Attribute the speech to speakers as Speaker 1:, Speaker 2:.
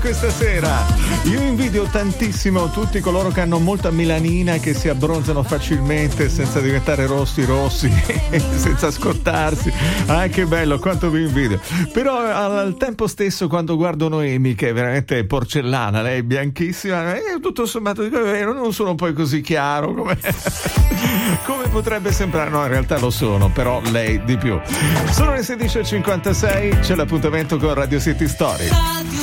Speaker 1: questa sera. Io invidio tantissimo tutti coloro che hanno molta melanina e che si abbronzano facilmente senza diventare rossi, senza scottarsi. Ah, che bello, quanto vi invidio. Però al tempo stesso, quando guardo Noemi, che è veramente porcellana, lei è bianchissima, tutto sommato dico, non sono poi così chiaro come potrebbe sembrare. No, in realtà lo sono, però lei di più. Sono le 16:56, c'è l'appuntamento con Radio City Story.